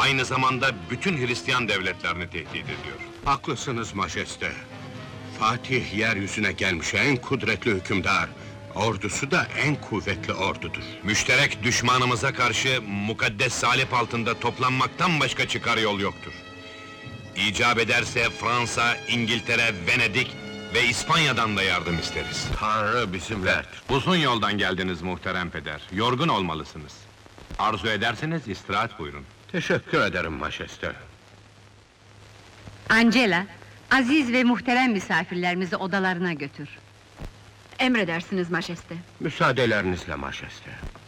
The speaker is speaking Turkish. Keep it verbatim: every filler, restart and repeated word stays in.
Aynı zamanda bütün Hristiyan devletlerini tehdit ediyor. Haklısınız majeste. Fatih yeryüzüne gelmiş en kudretli hükümdar. Ordusu da en kuvvetli ordudur. Müşterek düşmanımıza karşı mukaddes salip altında toplanmaktan başka çıkar yol yoktur. İcap ederse Fransa, İngiltere, Venedik ve İspanya'dan da yardım isteriz. Tanrı bizimledir. Uzun yoldan geldiniz muhterem peder, yorgun olmalısınız. Arzu ederseniz istirahat buyurun. Teşekkür ederim majeste. Angela, aziz ve muhterem misafirlerimizi odalarına götür. Emredersiniz majeste. Müsaadelerinizle majeste.